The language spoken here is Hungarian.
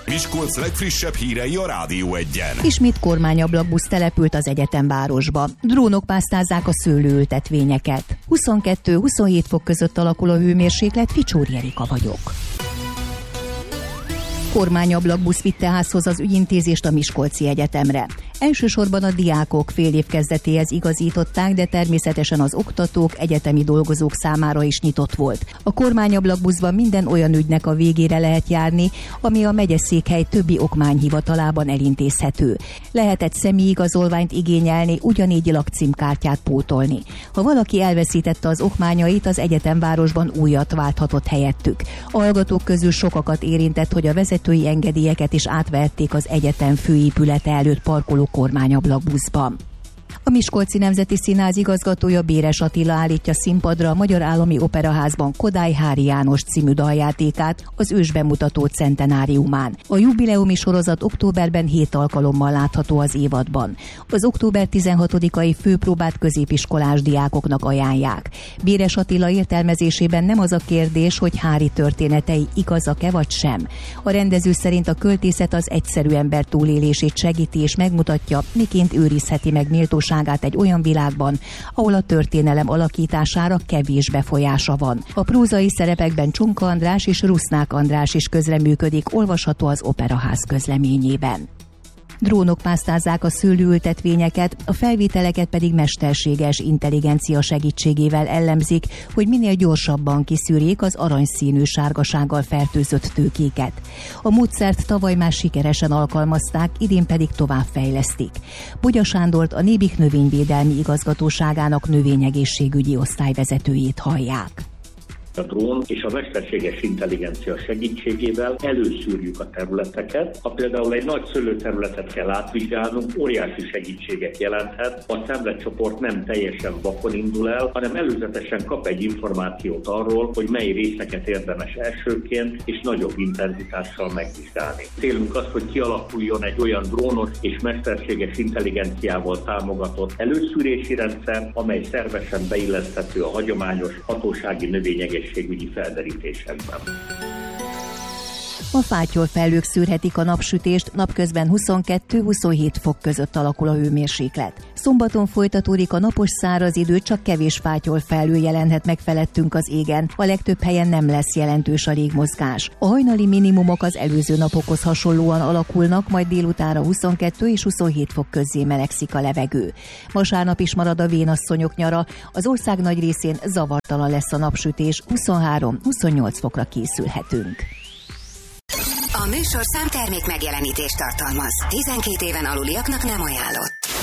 Miskolc legfrissebb hírei a Rádió Egyen. Ismét kormányablakbusz települt az egyetemvárosba. Drónok pásztázzák a szőlőültetvényeket. 22-27 fok között alakul a hőmérséklet, Ficsóri Erika vagyok. Kormányablakbusz vitte házhoz az ügyintézést a Miskolci Egyetemre. Elsősorban a diákok fél év kezdetéhez igazították, de természetesen az oktatók, egyetemi dolgozók számára is nyitott volt. A kormányablakbuszban minden olyan ügynek a végére lehet járni, ami a megyeszékhely többi okmányhivatalában elintézhető. Lehetett személyigazolványt igényelni, ugyanígy lakcímkártyát pótolni. Ha valaki elveszítette az okmányait, az egyetemvárosban újat válthatott helyettük. A hallgatók közül sokakat érintett, hogy a vezetői engedélyeket is átvehették az egyetem főépülete előtt parkoló kormányablakbuszban. A Miskolci Nemzeti Színház igazgatója, Béres Attila állítja színpadra a Magyar Állami Operaházban Kodály Hári János című daljátékát az ősbemutató centenáriumán. A jubileumi sorozat októberben 7 alkalommal látható az évadban. Az október 16-ai főpróbát középiskolás diákoknak ajánlják. Béres Attila értelmezésében nem az a kérdés, hogy Hári történetei igazak-e vagy sem. A rendező szerint a költészet az egyszerű ember túlélését segíti és megmutatja, miként őrizheti meg méltóságát egy olyan világban, ahol a történelem alakítására kevés befolyása van. A prózai szerepekben Csonka András és Rusznák András is közreműködik, olvasható az Operaház közleményében. Drónok pásztázzák a szőlőültetvényeket, a felvételeket pedig mesterséges intelligencia segítségével elemzik, hogy minél gyorsabban kiszűrjék az aranyszínű sárgasággal fertőzött tőkéket. A módszert tavaly már sikeresen alkalmazták, idén pedig továbbfejlesztik. Bogya Sándort, a Nébik Növényvédelmi Igazgatóságának növényegészségügyi osztályvezetőjét hallják. A drón és a mesterséges intelligencia segítségével előszűrjük a területeket. Ha például egy nagy szőlőterületet kell átvizsgálnunk, óriási segítséget jelenthet. A szemletcsoport nem teljesen vakon indul el, hanem előzetesen kap egy információt arról, hogy mely részeket érdemes elsőként és nagyobb intenzitással megvizsgálni. Célunk az, hogy kialakuljon egy olyan drónos és mesterséges intelligenciával támogatott előszűrési rendszer, amely szervesen beilleszthető a hagyományos hatósági növényegészségügyi felderítésekben. A fátyolfelhők szűrhetik a napsütést, napközben 22-27 fok között alakul a hőmérséklet. Szombaton folytatódik a napos száraz idő, csak kevés fátyolfelhő jelenhet meg felettünk az égen. A legtöbb helyen nem lesz jelentős a légmozgás. A hajnali minimumok az előző napokhoz hasonlóan alakulnak, majd délutánra 22 és 27 fok közé melegszik a levegő. Vasárnap is marad a vénasszonyok nyara, az ország nagy részén zavartalan lesz a napsütés, 23-28 fokra készülhetünk. A műsorszám termék megjelenítést tartalmaz. 12 éven aluliaknak nem ajánlott.